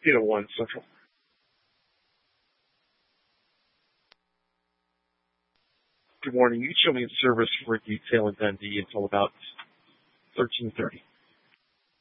801 Central. Good morning. You show me in service for detail in Dundee until about 13:30.